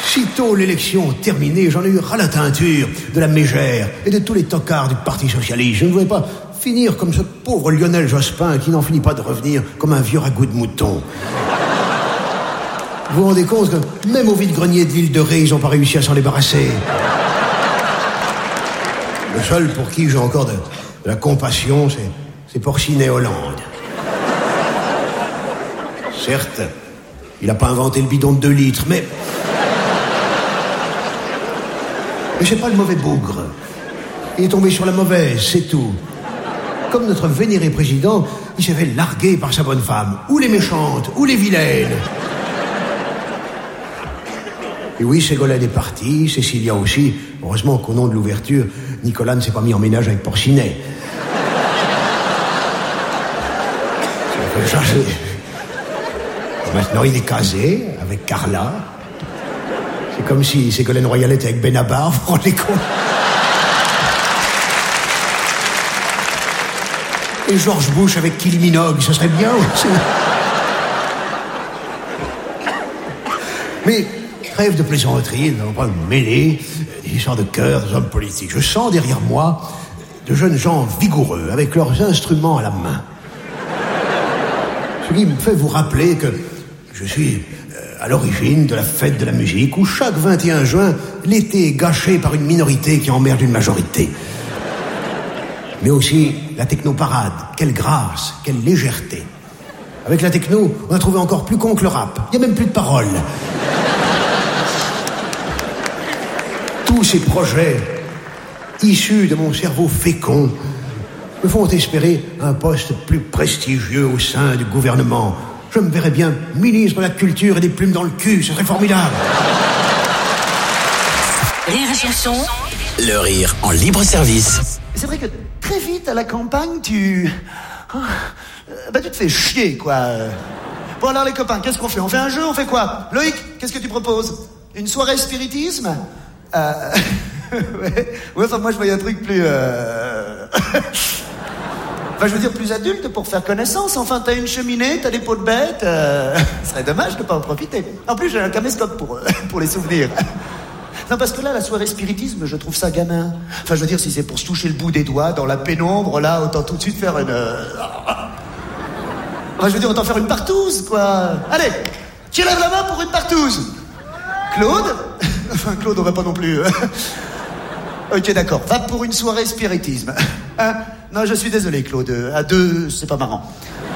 Sitôt l'élection terminée, j'en ai eu ras la teinture de la mégère et de tous les tocards du Parti Socialiste. Je ne voulais pas finir comme ce pauvre Lionel Jospin qui n'en finit pas de revenir comme un vieux ragoût de mouton. Vous vous rendez compte que même au vide-grenier de l'île de Ré, ils n'ont pas réussi à s'en débarrasser. Le seul pour qui j'ai encore de la compassion, c'est Porcinet Hollande. Certes, il n'a pas inventé le bidon de 2 litres, mais c'est pas le mauvais bougre. Il est tombé sur la mauvaise, c'est tout. Comme notre vénéré président, il s'est fait larguer par sa bonne femme. Ou les méchantes, ou les vilaines. Et oui, Ségolène est partie, Cécilia aussi. Heureusement qu'au nom de l'ouverture, Nicolas ne s'est pas mis en ménage avec Porcinet. Maintenant, il est casé avec Carla. C'est comme si Ségolène Royal était avec Benabar, vous vous rendez compte? Et George Bush avec Kylie Minogue, ça serait bien aussi. Mais trêve de plaisanterie, nous n'allons pas me mêler des histoires de cœur des hommes politiques. Je sens derrière moi de jeunes gens vigoureux, avec leurs instruments à la main. Ce qui me fait vous rappeler que je suis à l'origine de la fête de la musique où chaque 21 juin, l'été est gâché par une minorité qui emmerde une majorité. Mais aussi la technoparade. Quelle grâce, quelle légèreté. Avec la techno, on a trouvé encore plus con que le rap. Il n'y a même plus de paroles. Tous ces projets, issus de mon cerveau fécond, me font espérer un poste plus prestigieux au sein du gouvernement. Je me verrais bien ministre de la Culture et des plumes dans le cul, ce serait formidable. Rire et chanson. Le rire en libre service. C'est vrai que très vite à la campagne, tu te fais chier, quoi. Bon alors les copains, qu'est-ce qu'on fait? On fait un jeu, on fait quoi? Loïc, qu'est-ce que tu proposes? Une soirée spiritisme? Ouais, enfin moi je voyais un truc plus... Enfin, je veux dire, plus adulte pour faire connaissance. Enfin, t'as une cheminée, t'as des pots de bête. Ce serait dommage de pas en profiter. En plus, j'ai un caméscope pour les souvenirs. Non, parce que là, la soirée spiritisme, je trouve ça gamin. Enfin, je veux dire, si c'est pour se toucher le bout des doigts dans la pénombre, là, autant tout de suite faire une... Enfin, je veux dire, autant faire une partouze, quoi. Allez, qui lève la main pour une partouze? Claude? Enfin, Claude, on va pas non plus... Ok, d'accord. Va pour une soirée spiritisme. Hein? Non, je suis désolé, Claude. À 2, c'est pas marrant.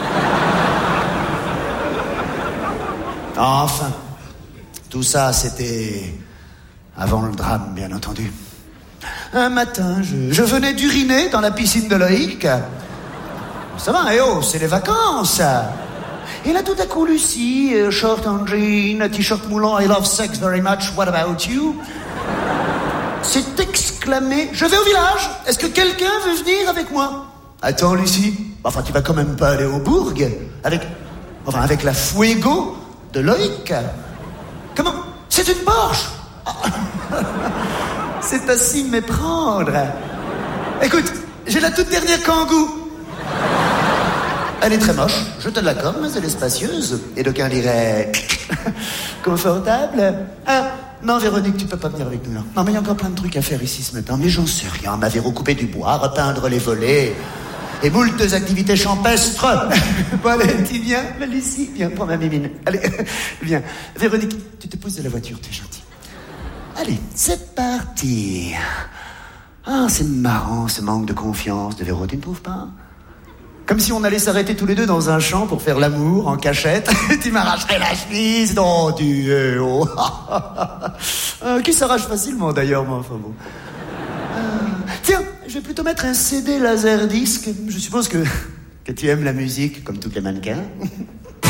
Enfin, tout ça, c'était avant le drame, bien entendu. Un matin, je venais d'uriner dans la piscine de Loïc. Ça va, c'est les vacances. Et là, tout à coup, Lucie, short en jean, t-shirt moulant, I love sex very much, what about you? s'est exclamé: je vais au village, est-ce que quelqu'un veut venir avec moi? Attends, Lucie, enfin tu vas quand même pas aller au bourg avec la Fuego de Loïc. Comment? C'est une Porsche. C'est à s'y méprendre. Écoute, j'ai la toute dernière Kangoo. Elle est très moche, je te l'accorde, mais elle est spacieuse. Et d'aucuns diraient confortable. Ah, non, Véronique, tu peux pas venir avec nous, là. Non, mais il y a encore plein de trucs à faire ici ce matin. Mais j'en sais rien. M'avait recoupé du bois, repeindre les volets. Et moultes activités champestres. Bon, allez, tu viens, Lucie, viens, prends ma mimine. Allez, viens. Véronique, tu te poses de la voiture, t'es gentil. Allez, c'est parti. Ah, c'est marrant, ce manque de confiance de Véro, tu ne trouves pas? Comme si on allait s'arrêter tous les deux dans un champ pour faire l'amour en cachette. Tu m'arracherais la chemise, non, tu es oh. Qui s'arrache facilement d'ailleurs, mais enfin bon. Tiens, je vais plutôt mettre un CD laserdisc. Je suppose que tu aimes la musique, comme tous les mannequins.